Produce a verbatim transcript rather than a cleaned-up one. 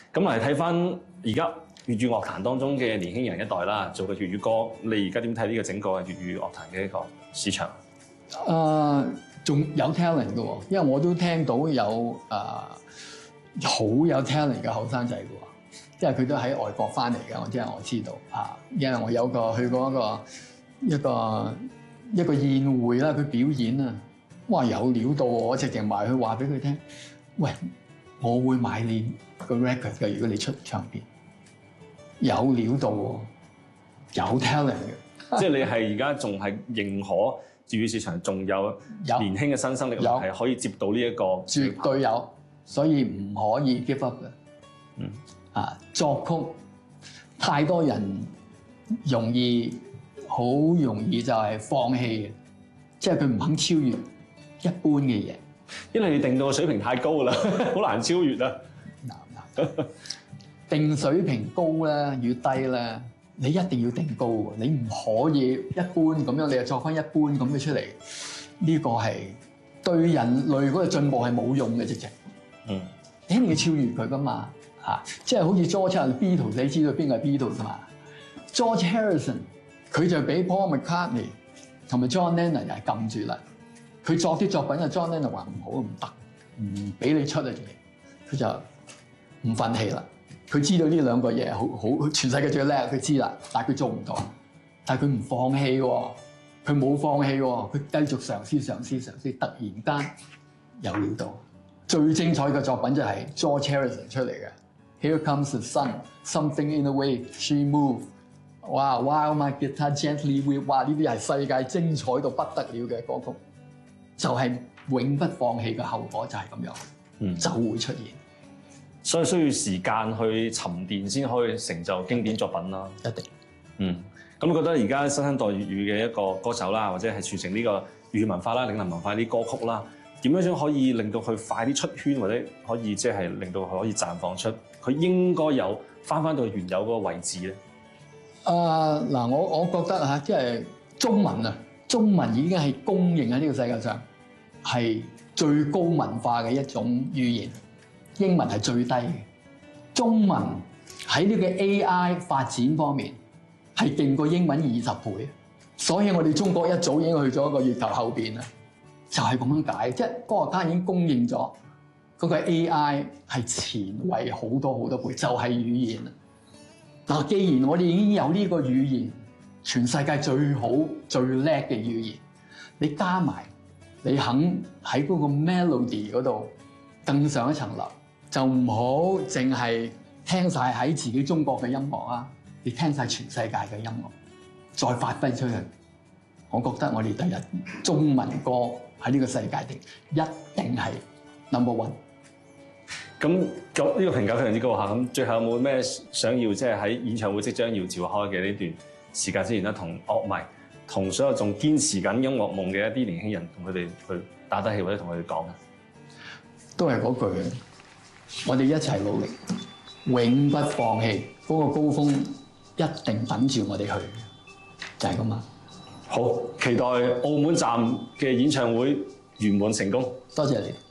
咁嚟睇翻而家粵語樂壇當中嘅年輕人一代啦，做嘅粵語歌，你而家點睇呢個整個粵語樂壇嘅一個市場？ 誒，仲有 talent 嘅喎，因為我都聽到有誒好有 talent 嘅後生仔嘅喎，即係佢都喺外國翻嚟嘅，我即係我知道啊，因為我有個去過一個一個一個宴會啦，佢表演啊，哇有料到我直情埋去話俾佢聽，喂，我會買你個 record 嘅，如果你出唱片，有料到喎，有 talent 嘅， 即係你係而家仲係認可粵語市場仲有年輕嘅新生力量係可以接到呢一個， 絕對有，所以唔可以 give up 嘅。嗯，啊作曲太多人容易好容易就係放棄嘅，即係佢唔肯超越一般嘅嘢， 因為你定到個水平太高啦，好難超越啊！ 難難定水平高咧與低咧。你一定要定高喎，你唔可以一般咁樣，你就作翻一般咁嘅出嚟，呢、這個係對人類嗰個進步係冇用嘅直情。嗯，你一定要超越佢噶嘛嚇，即係好似 George Beatles，你知道邊個係 Beatles 㗎嘛 ？George Harrison 佢就俾 Paul McCartney 同埋 John Lennon 又係撳住啦。佢作啲作品啊 ，John Lennon 話唔好唔得，唔俾你出啊，佢就唔憤氣啦。佢知道呢兩個嘢好好，全世界最叻，佢知啦，但係佢做唔到，但係佢唔放棄喎，佢冇放棄喎，佢繼續嘗試嘗試嘗試，突然間有料到。最精彩嘅作品就係 George Harrison 出嚟嘅 Here Comes the Sun, Something in the Way She Moves， 哇 While My Guitar Gently Weeps， 哇呢啲係世界精彩到不得了嘅歌曲，就係、是、永不放棄嘅後果就係咁樣，嗯，就會出現。 所以需要時間去沉澱先可以成就經典作品啦。 一定。 嗯，咁你覺得而家新生代粵語嘅一個歌手啦，或者係傳承呢個粵語文化啦、嶺南文化啲歌曲啦，點樣先可以令到佢快啲出圈，或者可以即係令到佢可以綻放出佢應該有翻翻到原有嗰個位置咧？ 啊嗱，我我覺得嚇，即係中文啊，中文已經係公認喺呢個世界上係最高文化嘅一種語言。英文係最低嘅，中文喺呢個 A I 發展方面係勁過英文二十倍，所以我哋中國一早已經去咗一個月球後邊啦，就係咁樣解，即係科學家已經公認咗嗰個 A I 係前衞好多好多倍，就係語言啦。嗱，既然我哋已經有呢個語言，全世界最好最叻嘅語言，你加埋你肯喺嗰個 melody 嗰度更上一層樓。就唔好淨係聽晒喺自己中國嘅音樂啊！你聽晒全世界嘅音樂，再發揮出去。我覺得我哋第日中文歌喺呢個世界定一定係 number one。 咁咁呢個評價非常之高嚇。咁最後有冇咩想要即係喺演唱會即將要召開嘅呢段時間之前咧，同樂迷、同所有仲堅持緊音樂夢嘅一啲年輕人，同佢哋去打打氣，或者同佢哋講啊？ 都係嗰句。我哋一齊努力，永不放棄。嗰、那個高峰一定等住我哋去，就係咁啊！ 好，期待澳門站嘅演唱會圓滿成功。 多謝你。